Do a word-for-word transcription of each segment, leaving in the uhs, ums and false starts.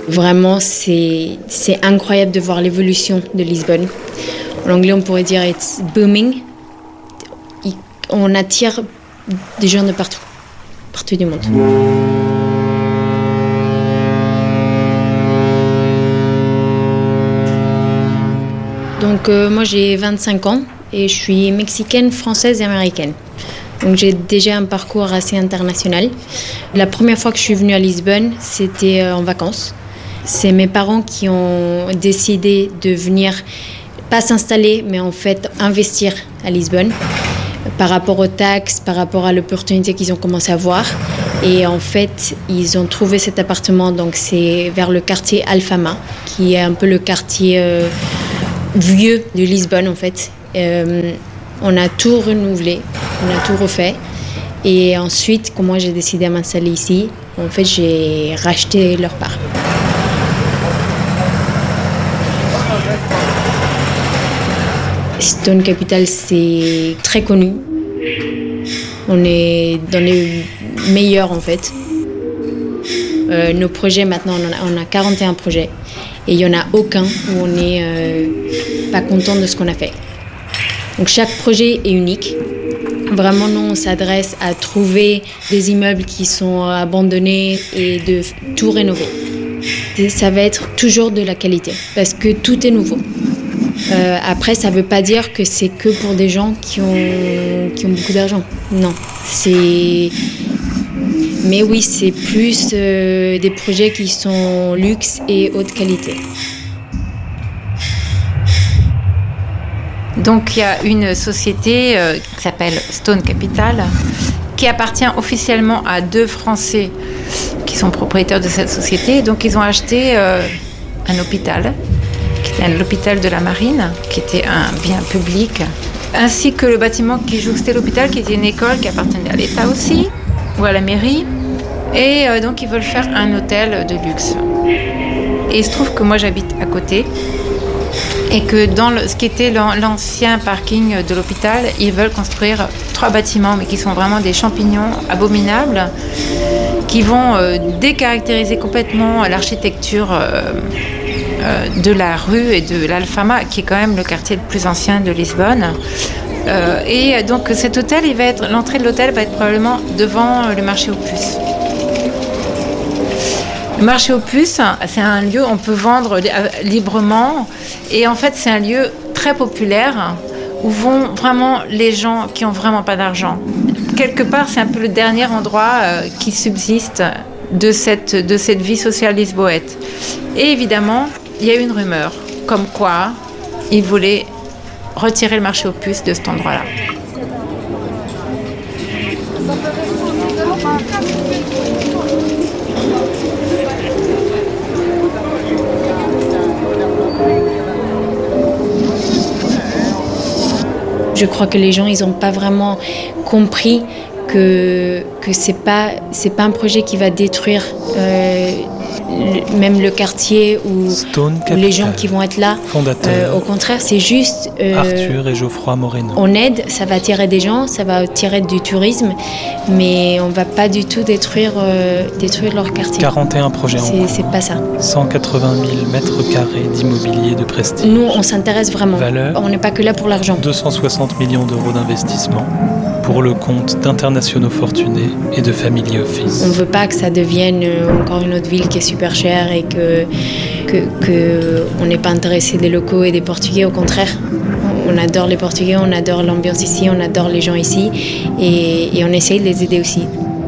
Vraiment, c'est, c'est incroyable de voir l'évolution de Lisbonne. En anglais, on pourrait dire « it's booming ». On attire des gens de partout, partout du monde. Donc euh, moi j'ai vingt-cinq ans et je suis mexicaine, française et américaine. Donc j'ai déjà un parcours assez international. La première fois que je suis venue à Lisbonne, c'était euh, en vacances. C'est mes parents qui ont décidé de venir, pas s'installer, mais en fait investir à Lisbonne par rapport aux taxes, par rapport à l'opportunité qu'ils ont commencé à voir. Et en fait, ils ont trouvé cet appartement, donc c'est vers le quartier Alfama, qui est un peu le quartier euh, vieux de Lisbonne en fait. Euh, on a tout renouvelé, on a tout refait. Et ensuite, quand moi j'ai décidé de m'installer ici, en fait j'ai racheté leur part. Stone Capital, c'est très connu. On est dans les meilleurs en fait. Euh, nos projets maintenant, on, a, on a quarante et un projets. Et il n'y en a aucun où on n'est euh, pas content de ce qu'on a fait. Donc chaque projet est unique. Vraiment, nous, on s'adresse à trouver des immeubles qui sont abandonnés et de tout rénover. Et ça va être toujours de la qualité parce que tout est nouveau. Euh, après, ça ne veut pas dire que c'est que pour des gens qui ont, qui ont beaucoup d'argent. Non, c'est... Mais oui, c'est plus euh, des projets qui sont luxe et haute qualité. Donc il y a une société euh, qui s'appelle Stone Capital, qui appartient officiellement à deux Français qui sont propriétaires de cette société. Donc ils ont acheté euh, un hôpital, qui était l'hôpital de la Marine, qui était un bien public, ainsi que le bâtiment qui jouxtait l'hôpital, qui était une école qui appartenait à l'État aussi, ou à la mairie. Et euh, donc ils veulent faire un hôtel de luxe. Et il se trouve que moi j'habite à côté. Et que dans le, ce qui était l'ancien parking de l'hôpital, ils veulent construire trois bâtiments, mais qui sont vraiment des champignons abominables, qui vont euh, décaractériser complètement l'architecture euh, euh, de la rue et de l'Alfama, qui est quand même le quartier le plus ancien de Lisbonne. Euh, et donc cet hôtel, il va être, l'entrée de l'hôtel va être probablement devant le marché aux puces. Le marché aux puces, c'est un lieu où on peut vendre librement et en fait c'est un lieu très populaire où vont vraiment les gens qui ont vraiment pas d'argent. Quelque part c'est un peu le dernier endroit qui subsiste de cette, de cette vie sociale lisboète. Et évidemment, il y a une rumeur comme quoi ils voulaient retirer le marché aux puces de cet endroit-là. Je crois que les gens, ils n'ont pas vraiment compris que, que ce n'est pas, c'est pas un projet qui va détruire euh, le, même le quartier ou, ou les gens qui vont être là. Euh, au contraire, c'est juste... Euh, Arthur et Geoffroy Moreno. On aide, ça va attirer des gens, ça va attirer du tourisme, mais on ne va pas du tout détruire, euh, détruire leur quartier. quarante et un projets en cours. C'est pas ça. cent quatre-vingt mille mètres carrés d'immobilier de prestige. Nous, on s'intéresse vraiment. Valeur, on n'est pas que là pour l'argent. deux cent soixante millions d'euros d'investissement pour le compte d'internationaux fortunés et de family office. On ne veut pas que ça devienne encore une autre ville qui est super chère et que, que, que on n'est pas intéressé des locaux et des Portugais. Au contraire, on adore les Portugais, on adore l'ambiance ici, on adore les gens ici et, et on essaye de les aider aussi.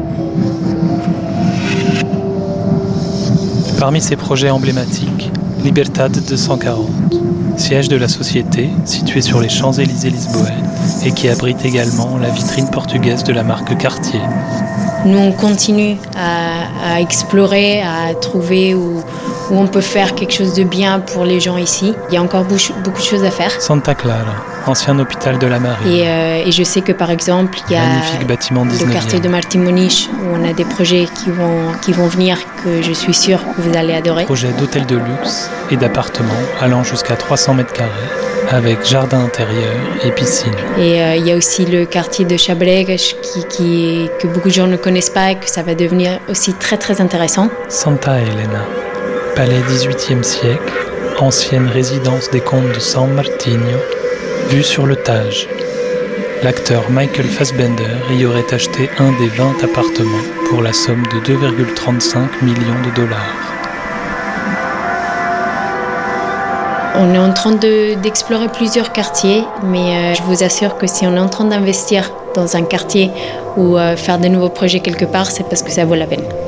Parmi ces projets emblématiques, Libertad deux cent quarante, siège de la société située sur les Champs-Élysées lisboènes et qui abrite également la vitrine portugaise de la marque Cartier. Nous, on continue à, à explorer, à trouver où, où on peut faire quelque chose de bien pour les gens ici. Il y a encore beaucoup, beaucoup de choses à faire. Santa Clara, ancien hôpital de la Marine. Et, euh, et je sais que par exemple, il y a magnifique bâtiment dix-neuvième. Le quartier de Martim Moniz où on a des projets qui vont, qui vont venir que je suis sûre que vous allez adorer. Projet d'hôtel de luxe et d'appartements allant jusqu'à trois cents mètres carrés avec jardin intérieur et piscine. Et euh, il y a aussi le quartier de Chabregas qui, qui, que beaucoup de gens ne connaissent pas et que ça va devenir aussi très très intéressant. Santa Helena, Palais dix-huitième siècle, ancienne résidence des comtes de San Martino, vue sur le Tage. L'acteur Michael Fassbender y aurait acheté un des vingt appartements pour la somme de deux virgule trente-cinq millions de dollars. On est en train de, d'explorer plusieurs quartiers, mais euh, je vous assure que si on est en train d'investir dans un quartier ou euh, faire de nouveaux projets quelque part, c'est parce que ça vaut la peine.